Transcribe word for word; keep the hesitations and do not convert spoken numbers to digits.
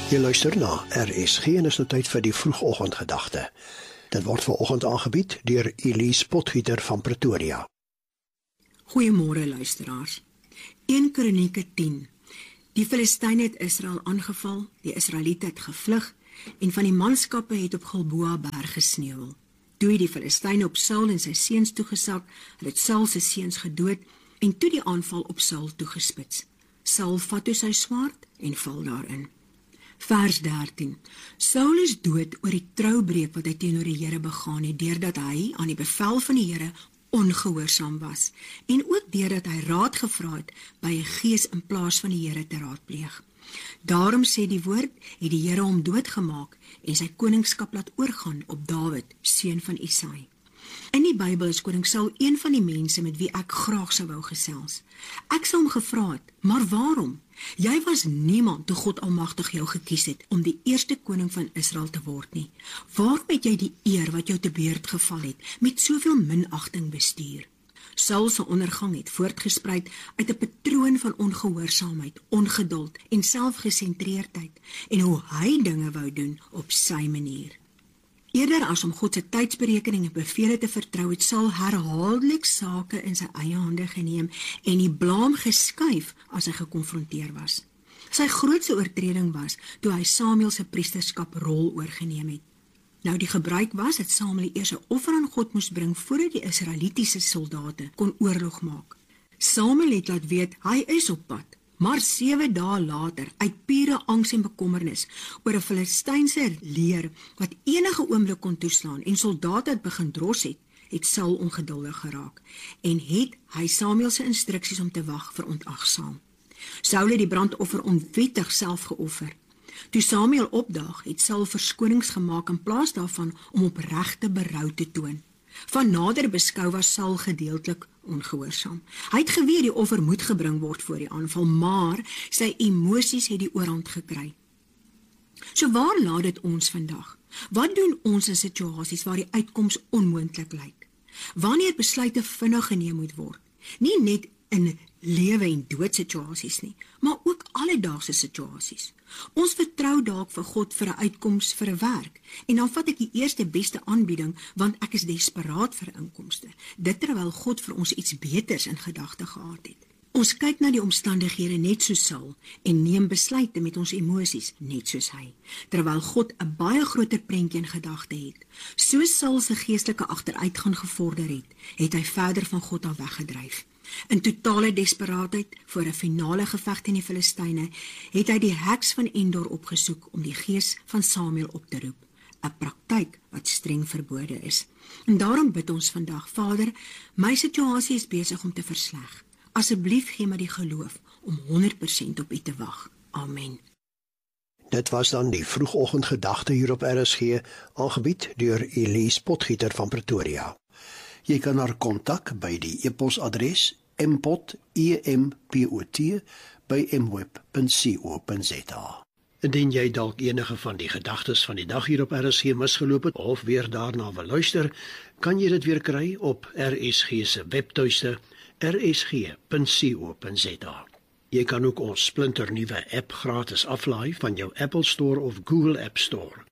Jy luister na R S G en is nou tyd vir die vroegoggendgedagte. Dit word vanoggend aangebied deur Elise Potgieter van Pretoria. Goeiemôre luisteraars. Eerste Kronieke tien. Die Filistyne het Israel aangeval, die Israeliete het gevlug en van die manskappe het op Gilboa berg gesneuwel. Toe het die Filistyne op Saul en sy seuns toegesak, hulle het Saul se seuns gedood en toe die aanval op Saul toegespits. Saul vat toe sy swaard en val daarin. Vers dertien. Saul is dood oor die troubreek wat hy teenoor die Here begaan het, deurdat hy aan die bevel van die Here ongehoorsaam was, en ook deurdat hy raad gevra het by 'n gees in plaas van die Here te raadpleeg. Daarom sê die woord, het die Here hom doodgemaak en sy koningskap laat oorgaan op Dawid, seun van Isaai. In die Bybel is koning Saul een van die mense met wie ek graag sou wou gesels. Ek sou hom gevra het, maar waarom? Jy was niemand toe God Almagtig jou gekies het om die eerste koning van Israel te word nie. Waarom het jy die eer wat jou te beurt geval het, met soveel minagting bestuur? Saul se ondergang het voortgespruit uit 'n patroon van ongehoorsaamheid, ongeduld en selfgesentreerdheid en hoe hy dinge wou doen op sy manier. Eerder as om God se tydsberekening en bevele te vertrou, het Saul herhaaldelik sake in sy eie hande geneem en die blaam geskuif as hy gekonfronteer was. Sy grootste oortreding was toe hy Samuel se priesterskap rol oorgeneem het. Nou die gebruik was dat Samuel eers 'n offer aan God moes bring voordat die Israelitiese soldate kon oorlog maak. Samuel het laat weet hy is op pad. Maar sewe dae later, uit pure angs en bekommernis oor 'n Filistynse leer wat enige oomblik kon toeslaan en soldate het begin dros het, het Saul ongeduldig geraak en het hy Samuel se instruksies om te wag verontagsaam. Saul het die brandoffer onwettig self geoffer. Toe Samuel opdaag, het Saul verskonings gemaak in plaas daarvan om opregte berou te toon. Van nader beskou was Saul gedeeltelik ongehoorsaam. Hy het geweet die offer moet gebring word voor die aanval, maar sy emosies het die oorhand gekry. So waar laat dit ons vandag? Wat doen ons in situasies waar die uitkoms onmoontlik lyk? Wanneer besluite vinnig geneem moet word? Nie net in lewe en dood situasies nie, maar ook alledaagse situasies. Ons vertrou dalk vir God vir 'n uitkoms vir 'n werk, en dan vat ek die eerste beste aanbieding, want ek is desperaat vir inkomste, dit terwyl God vir ons iets beters in gedagte gehad het. Ons kyk na die omstandighede net soos Saul, en neem besluite met ons emosies net soos hy, terwyl God 'n baie groter prentjie in gedagte het. Soos Saul se geestelike agteruitgang gevorder het, het hy verder van God af weggedryf. In totale desperaatheid voor 'n finale geveg teen die Filistyne, het hy die heks van Endor opgesoek om die gees van Samuel op te roep, 'n praktyk wat streng verbode is. En daarom bid ons vandag, Vader, my situasie is besig om te versleg. Asseblief gee my die geloof om honderd persent op U te wag. Amen. Dit was dan die vroegoggendgedagte hier op R S G, aangebied deur Elise Potgieter van Pretoria. Jy kan haar kontak by die e-posadres m pot by m web punt co punt z a. Indien jy dalk enige van die gedagtes van die dag hier op R S G misgeloop het of weer daarna wil luister, kan jy dit weer kry op R S G se webtuiste r s g punt co punt z a. Jy kan ook ons splinternuwe app gratis aflaai van jou Apple Store of Google App Store.